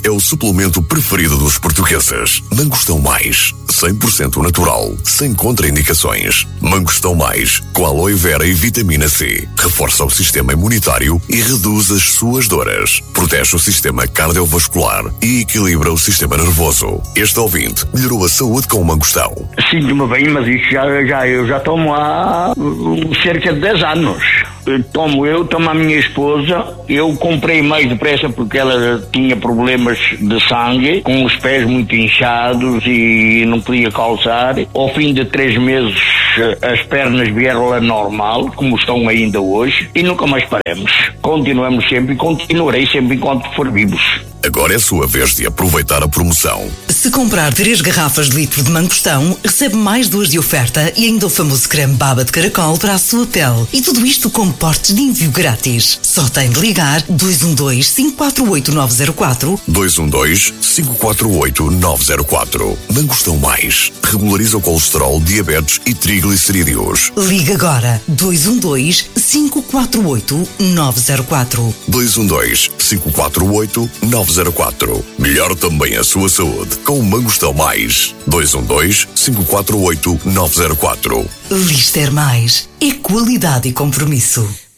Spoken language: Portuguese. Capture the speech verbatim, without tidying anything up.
é o suplemento preferido dos portugueses. Mangostão Mais, cem por cento natural, sem contraindicações. Mangostão Mais, com aloe vera e vitamina C. Reforça o sistema imunitário e reduz as suas dores. Protege o sistema cardiovascular e equilibra o sistema nervoso. Este ouvinte melhorou a saúde com o mangostão. Sinto-me bem, mas isso já, já, eu já tomo há cerca de dez anos. Tomo eu, tomo a minha esposa. Eu comprei mais depressa porque ela tinha problemas de sangue, com os pés muito inchados e não podia calçar. Ao fim de três meses as pernas vieram lá normal, como estão ainda hoje, e nunca mais paramos. Continuamos sempre e continuarei sempre enquanto for vivos. Agora é a sua vez de aproveitar a promoção. Se comprar três garrafas de litro de mangostão, recebe mais duas de oferta e ainda o famoso creme baba de caracol para a sua pele. E tudo isto com portes de envio grátis. Só tem de ligar dois um dois, cinco quatro oito, nove zero quatro. dois um dois, cinco quatro oito, nove zero quatro. Mangostão Mais. Regulariza o colesterol, diabetes e triglicerídeos. Liga agora. dois um dois, cinco quatro oito, nove zero quatro. dois um dois, cinco quatro oito, nove zero quatro. Melhor também a sua saúde com o Mangostão Mais. dois um dois, cinco quatro oito, nove zero quatro. Lister Mais. É qualidade e compromisso.